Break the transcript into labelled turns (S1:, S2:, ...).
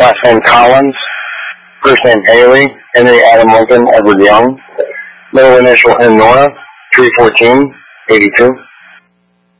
S1: last name Collins, first name Haley, Henry Adam Lincoln Edward Young, middle initial N Nora, 314-82.